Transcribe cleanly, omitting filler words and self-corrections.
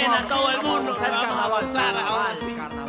bien a todo el mundo. Vamos a avanzar ahora sí. Carnaval.